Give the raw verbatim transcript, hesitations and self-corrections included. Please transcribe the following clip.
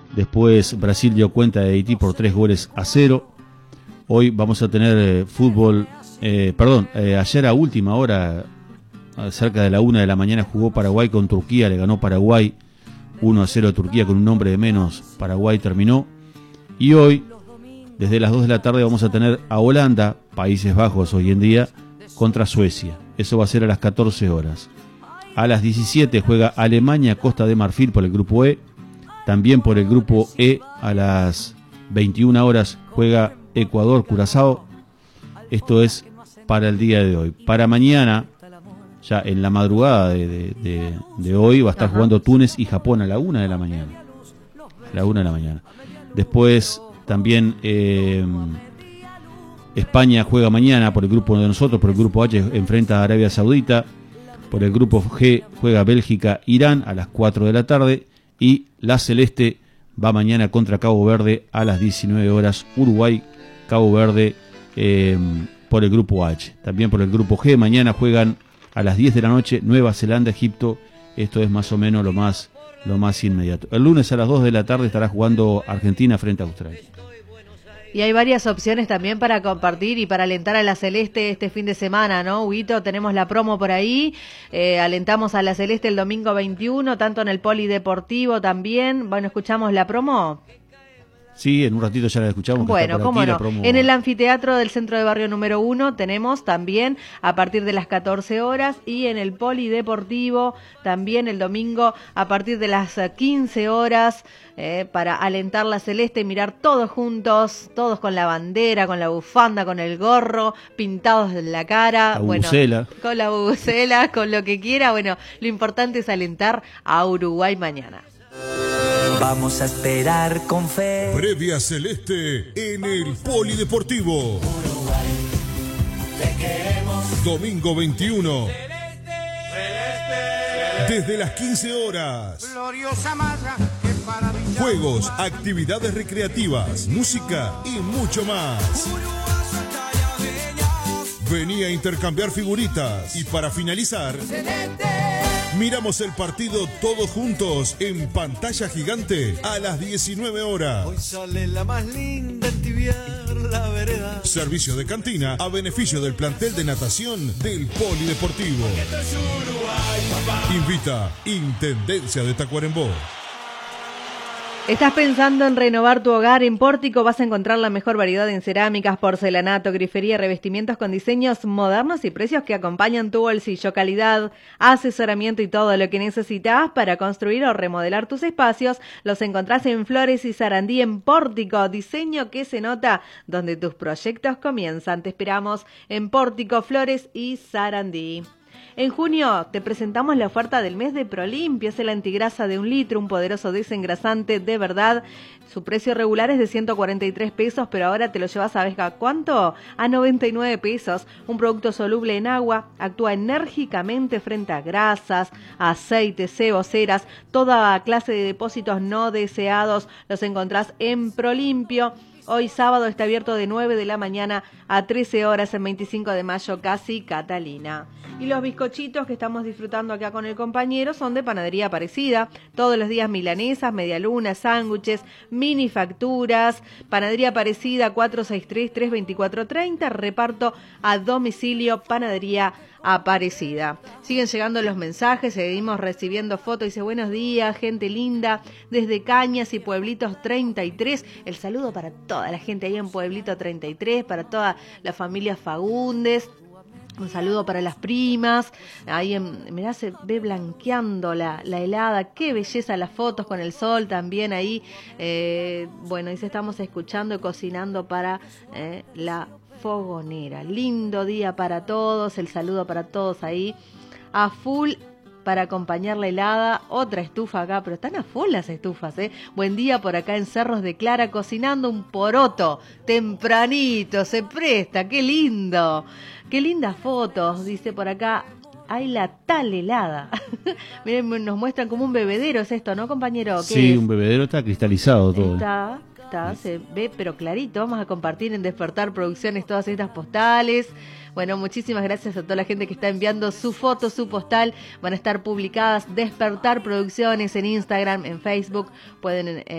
Después Brasil dio cuenta de Haití por tres goles a cero. Hoy vamos a tener eh, fútbol, eh, perdón, eh, ayer a última hora, cerca de la una de la mañana, jugó Paraguay con Turquía, le ganó Paraguay uno a cero a Turquía con un hombre de menos. Paraguay terminó. Y hoy, desde las dos de la tarde, vamos a tener a Holanda, Países Bajos hoy en día, contra Suecia. Eso va a ser a las catorce horas. A las diecisiete juega Alemania, Costa de Marfil por el grupo E. También por el grupo E, a las veintiuna horas juega Ecuador, Curazao. Esto es para el día de hoy. Para mañana, ya en la madrugada de, de, de, de hoy, va a estar Ajá. jugando Túnez y Japón a la una de la mañana. A la una de la mañana. Después también eh, España juega mañana por el grupo de nosotros, por el grupo H enfrenta a Arabia Saudita. Por el grupo G juega Bélgica, Irán a las cuatro de la tarde. Y la Celeste va mañana contra Cabo Verde a las diecinueve horas. Uruguay, Cabo Verde eh, por el grupo H. También por el grupo G mañana juegan a las diez de la noche Nueva Zelanda, Egipto. Esto es más o menos lo más, lo más inmediato. El lunes a las dos de la tarde estará jugando Argentina frente a Australia. Y hay varias opciones también para compartir y para alentar a la Celeste este fin de semana, ¿no, Huguito? Tenemos la promo por ahí, eh, alentamos a la Celeste el domingo veintiuno, tanto en el Polideportivo también. Bueno, ¿escuchamos la promo? Sí, en un ratito ya la escuchamos. Bueno, cómo no. En el anfiteatro del Centro de Barrio número uno tenemos también a partir de las catorce horas y en el Polideportivo también el domingo a partir de las quince horas eh, para alentar la Celeste y mirar todos juntos, todos con la bandera, con la bufanda, con el gorro, pintados en la cara. La bubucela. Bueno, con la bubucela, con lo que quiera. Bueno, lo importante es alentar a Uruguay mañana. Vamos a esperar con fe. Previa Celeste en el Polideportivo. Uruguay, te queremos. Domingo veintiuno. Celeste, celeste, desde las quince horas. Gloriosa malla que para juegos, actividades recreativas, música y mucho más. Vení a intercambiar figuritas. Y para finalizar, celeste, miramos el partido todos juntos en pantalla gigante a las diecinueve horas. Hoy sale la más linda en tibiar la vereda. Servicio de cantina a beneficio del plantel de natación del Polideportivo. Invita Intendencia de Tacuarembó. ¿Estás pensando en renovar tu hogar? En Pórtico vas a encontrar la mejor variedad en cerámicas, porcelanato, grifería, revestimientos con diseños modernos y precios que acompañan tu bolsillo. Calidad, asesoramiento y todo lo que necesitas para construir o remodelar tus espacios los encontrás en Flores y Sarandí en Pórtico. Diseño que se nota donde tus proyectos comienzan. Te esperamos en Pórtico, Flores y Sarandí. En junio te presentamos la oferta del mes de Prolimpio. Es el antigrasa de un litro, un poderoso desengrasante de verdad. Su precio regular es de ciento cuarenta y tres pesos, pero ahora te lo llevas, ¿sabes a cuánto? A noventa y nueve pesos. Un producto soluble en agua, actúa enérgicamente frente a grasas, aceites, ceboseras, toda clase de depósitos no deseados. Los encontrás en Prolimpio. Hoy sábado está abierto de nueve de la mañana a trece horas en veinticinco de mayo, casi Catalina. Y los bizcochitos que estamos disfrutando acá con el compañero son de Panadería Parecida. Todos los días milanesas, medialunas, sándwiches, mini facturas. Panadería Parecida cuatro seis tres, tres dos cuatro tres cero. Reparto a domicilio Panadería Aparecida. Siguen llegando los mensajes, seguimos recibiendo fotos. Dice buenos días, gente linda, desde Cañas y Pueblitos treinta y tres. El saludo para toda la gente ahí en Pueblito treinta y tres, para toda la familia Fagundes. Un saludo para las primas. Ahí en, mirá, se ve blanqueando la, la helada. Qué belleza las fotos con el sol también ahí. Eh, bueno, dice estamos escuchando y cocinando para eh, la fogonera. Lindo día para todos. El saludo para todos ahí. A full para acompañar la helada. Otra estufa acá, pero están a full las estufas, ¿eh? Buen día por acá en Cerros de Clara cocinando un poroto. Tempranito, se presta. Qué lindo. Qué lindas fotos, dice por acá. Hay la tal helada. Miren, nos muestran como un bebedero, es esto, ¿no, compañero? ¿Qué Sí, es? un bebedero, está cristalizado todo. Está, está, se ve, pero clarito. Vamos a compartir en Despertar Producciones todas estas postales. Bueno, muchísimas gracias a toda la gente que está enviando su foto, su postal. Van a estar publicadas Despertar Producciones en Instagram, en Facebook. Pueden... Eh,